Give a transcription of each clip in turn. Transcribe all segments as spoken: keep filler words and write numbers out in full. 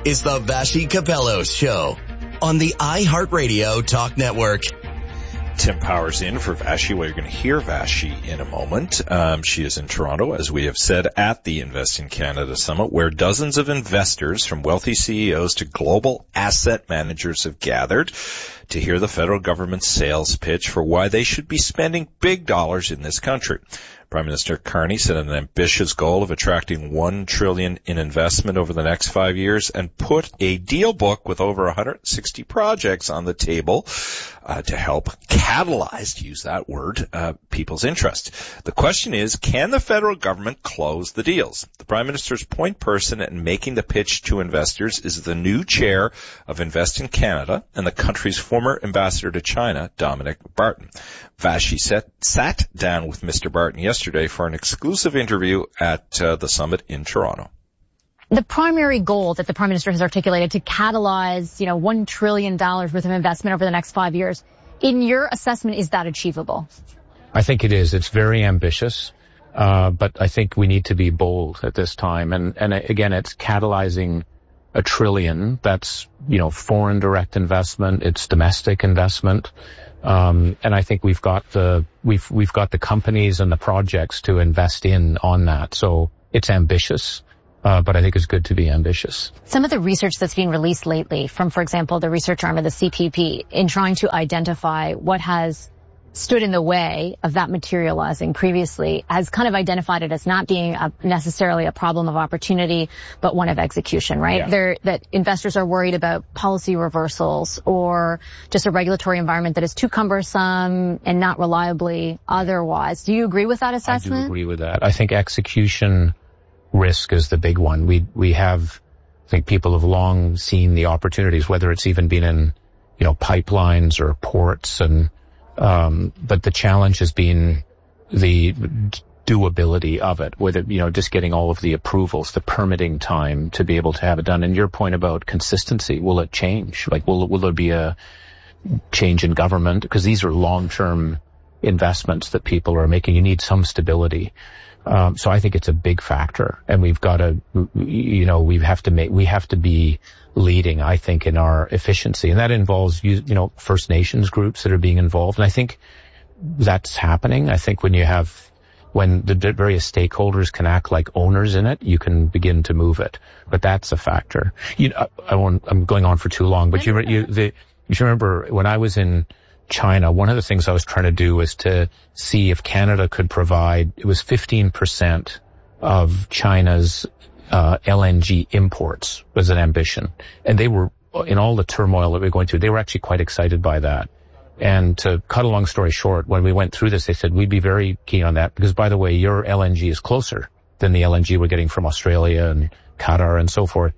is the Vassy Capello Show on the iHeartRadio Talk Network. Tim Powers in for Vassy. Well, you're going to hear Vassy in a moment. Um, she is in Toronto, as we have said, at the Invest in Canada Summit, where dozens of investors from wealthy C E Os to global asset managers have gathered to hear the federal government's sales pitch for why they should be spending big dollars in this country. Prime Minister Carney set an ambitious goal of attracting one trillion dollars in investment over the next five years and put a deal book with over one hundred sixty projects on the table uh, to help catalyze, to use that word, uh, people's interest. The question is, can the federal government close the deals? The Prime Minister's point person in making the pitch to investors is the new chair of Invest in Canada and the country's former ambassador to China, Dominic Barton. Vassy sat, sat down with Mister Barton yesterday for an exclusive interview at uh, the summit in Toronto. The primary goal that the Prime Minister has articulated to catalyze, you know, one trillion dollars worth of investment over the next five years, in your assessment, is that achievable? I think it is. It's very ambitious, uh, but I think we need to be bold at this time. And, and again, it's catalyzing a trillion. That's, you know, foreign direct investment. It's domestic investment. Um, and I think we've got the, we've, we've got the companies and the projects to invest in on that. So it's ambitious, uh, but I think it's good to be ambitious. Some of the research that's been released lately from, for example, the research arm of the C P P in trying to identify what has stood in the way of that materializing previously has kind of identified it as not being a, necessarily a problem of opportunity, but one of execution, right? Yeah. They're, that investors are worried about policy reversals or just a regulatory environment that is too cumbersome and not reliably otherwise. Do you agree with that assessment? I do agree with that. I think execution risk is the big one. We, we have, I think people have long seen the opportunities, whether it's even been in, you know, pipelines or ports and, Um, but the challenge has been the doability of it, with it, you know, just getting all of the approvals, the permitting time to be able to have it done. And your point about consistency, will it change? Like, will, will there be a change in government? Because these are long-term investments that people are making. You need some stability. Um, so I think it's a big factor, and we've got to, you know, we have to make, we have to be leading, I think, in our efficiency. And that involves, you, you know, First Nations groups that are being involved. And I think that's happening. I think when you have, when the various stakeholders can act like owners in it, you can begin to move it. But that's a factor. You know, I won't, I'm going on for too long, but you, you, the, you remember when I was in China, one of the things I was trying to do was to see if Canada could provide, it was fifteen percent of China's uh L N G imports was an ambition. And they were, in all the turmoil that we were going through, they were actually quite excited by that. And to cut a long story short, when we went through this, they said, we'd be very keen on that because, by the way, your L N G is closer than the L N G we're getting from Australia and Qatar and so forth.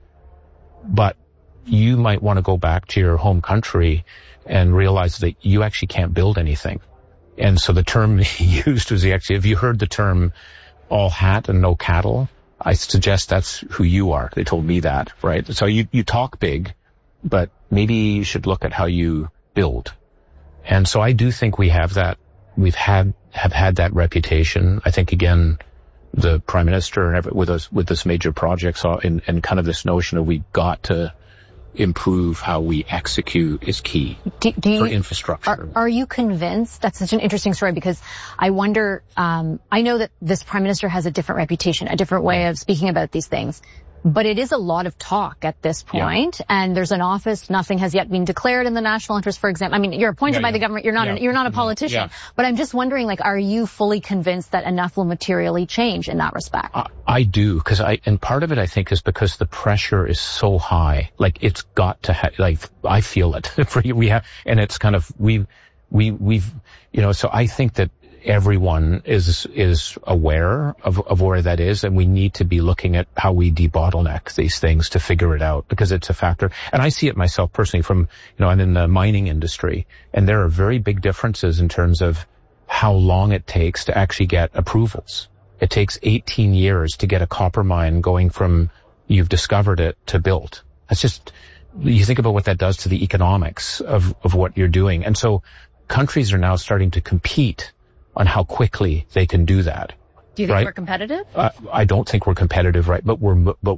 But you might want to go back to your home country and realize that you actually can't build anything. And so the term he used was, he actually, have you heard the term all hat and no cattle? I suggest that's who you are. They told me that, right? So you, you talk big, but maybe you should look at how you build. And so I do think we have that, we've had, have had that reputation. I think, again, the Prime Minister and every, with us, with this major projects and, and kind of this notion of we got to improve how we execute is key do, do you, for infrastructure. Are, are you convinced? That's such an interesting story because I wonder, um, I know that this Prime Minister has a different reputation, a different way of speaking about these things. But it is a lot of talk at this point, yeah. And there's an office. Nothing has yet been declared in the national interest, for example. I mean, you're appointed yeah, by yeah. the government. You're not. Yeah. An, you're not a politician. Yeah. But I'm just wondering, like, are you fully convinced that enough will materially change in that respect? I, I do, because I and part of it I think is because the pressure is so high. Like, it's got to ha- like I feel it. For you, we have, and it's kind of we we we've you know. So I think that everyone is is aware of, of where that is, and we need to be looking at how we debottleneck these things to figure it out, because it's a factor. And I see it myself personally from, you know, I'm in the mining industry, and there are very big differences in terms of how long it takes to actually get approvals. It takes eighteen years to get a copper mine going from you've discovered it to built. That's just, you think about what that does to the economics of, of what you're doing. And so countries are now starting to compete on how quickly they can do that. Do you think right? we're competitive? Uh, I don't think we're competitive, right? But we're, but we're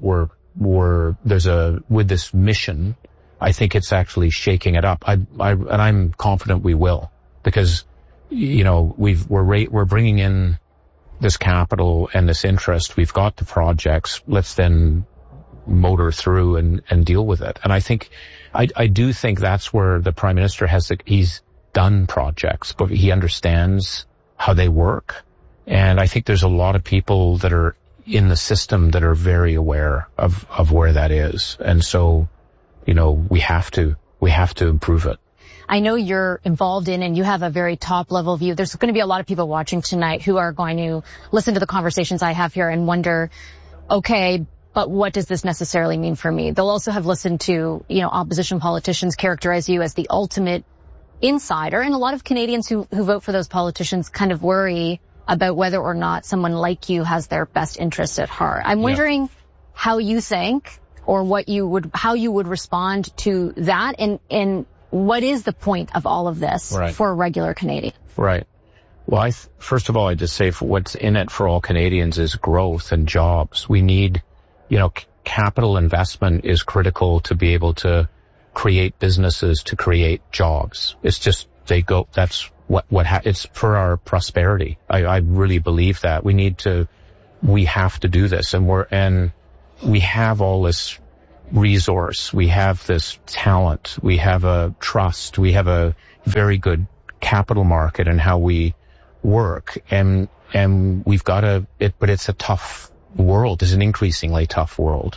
we're, there's a, with this mission, I think it's actually shaking it up. I, I, and I'm confident we will, because, you know, we've, we're, ra- we're bringing in this capital and this interest. We've got the projects. Let's then motor through and, and deal with it. And I think, I, I do think that's where the Prime Minister has, the, he's done projects, but he understands how they work. And I think there's a lot of people that are in the system that are very aware of, of where that is. And so, you know, we have to, we have to improve it. I know you're involved in and you have a very top level view. There's going to be a lot of people watching tonight who are going to listen to the conversations I have here and wonder, okay, but what does this necessarily mean for me? They'll also have listened to, you know, opposition politicians characterize you as the ultimate insider. And a lot of Canadians who, who vote for those politicians kind of worry about whether or not someone like you has their best interest at heart. I'm wondering yeah. how you think or what you would, how you would respond to that, and, and what is the point of all of this right. for a regular Canadian? Right. Well, I th- first of all, I just say for what's in it for all Canadians is growth and jobs. We need, you know, c- capital investment is critical to be able to create businesses, to create jobs. It's just, they go, that's what, what, ha- it's for our prosperity. I, I really believe that. We need to, we have to do this, and we're, and we have all this resource. We have this talent. We have a trust. We have a very good capital market and how we work. And, and we've got a, it, but it's a tough world. It's an increasingly tough world.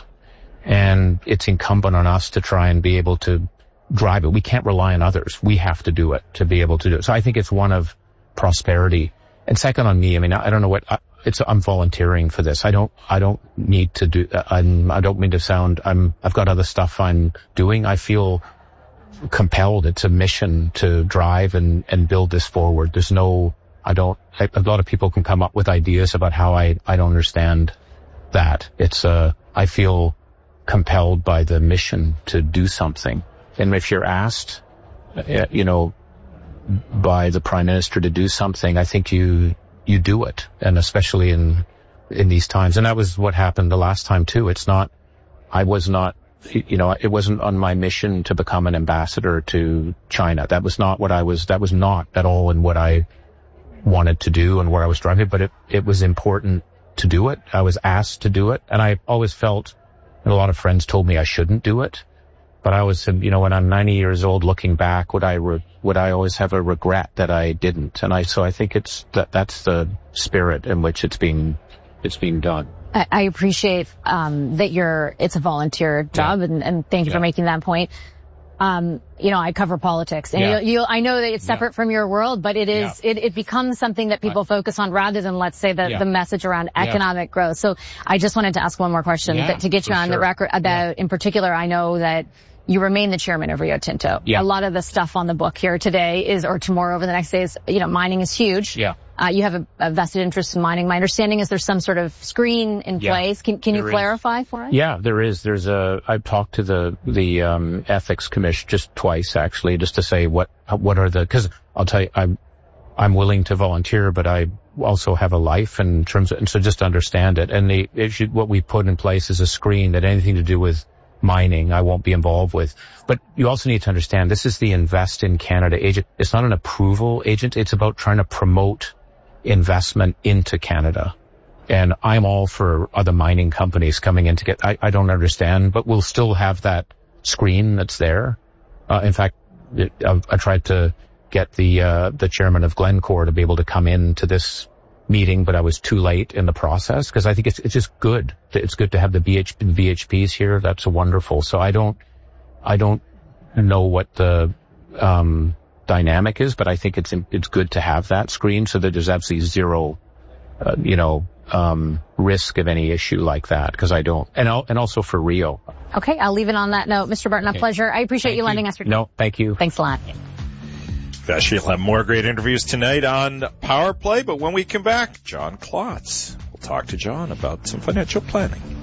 And it's incumbent on us to try and be able to drive it. We can't rely on others. We have to do it to be able to do it. So I think it's one of prosperity. And second on me, I mean, I don't know what, I, it's, I'm volunteering for this. I don't, I don't need to do, I'm, I don't mean to sound, I'm, I've got other stuff I'm doing. I feel compelled. It's a mission to drive and, and build this forward. There's no, I don't, I, a lot of people can come up with ideas about how I, I don't understand that. It's, uh, I feel compelled by the mission to do something. And if you're asked, you know, by the Prime Minister to do something, I think you, you do it. And especially in, in these times. And that was what happened the last time too. It's not, I was not, you know, it wasn't on my mission to become an ambassador to China. That was not what I was, that was not at all in what I wanted to do and where I was driving, but it, it was important to do it. I was asked to do it. And I always felt, and a lot of friends told me I shouldn't do it. But I was, you know, when I'm ninety years old looking back, would I, re- would I always have a regret that I didn't? And I, so I think it's, that, that's the spirit in which it's being, it's being done. I, I appreciate, um, that you're, it's a volunteer job, yeah. and, and thank you yeah. for making that point. Um, you know, I cover politics, and yeah. you, you, I know that it's separate yeah. from your world, but it is, yeah. it, it becomes something that people right. focus on rather than, let's say, the, yeah. the message around economic yeah. growth. So I just wanted to ask one more question yeah, that, to get you on sure. the record about, yeah. in particular, I know that you remain the chairman of Rio Tinto. Yeah. A lot of the stuff on the book here today is, or tomorrow over the next days, you know, mining is huge. Yeah. Uh, you have a, a vested interest in mining. My understanding is there's some sort of screen in yeah. place. Can, can you clarify is. for us? Yeah, there is. There's a, I've talked to the, the, um, ethics commission just twice actually, just to say what, what are the, cause I'll tell you, I'm, I'm willing to volunteer, but I also have a life in terms of, and so just understand it. And the issue, what we put in place is a screen that anything to do with mining I won't be involved with. But you also need to understand this is the Invest in Canada agent. It's not an approval agent. It's about trying to promote investment into Canada. And I'm all for other mining companies coming in to get, I, I don't understand, but we'll still have that screen that's there. Uh, in fact, it, I, I tried to get the, uh, the chairman of Glencore to be able to come in to this meeting, but I was too late in the process because I think it's, it's just good. It's good to have the V H, V H Ps here. That's wonderful. So I don't, I don't know what the, um, dynamic is, but I think it's, it's good to have that screen so that there's absolutely zero, uh, you know, um, risk of any issue like that, because I don't, and I'll, and also for Rio. Okay. I'll leave it on that note. Mister Barton, okay. a pleasure. I appreciate thank you lending you. us your time. No, thank you. Thanks a lot. Vashi will have more great interviews tonight on Power Play, but when we come back, John Klotz. We'll talk to John about some financial planning.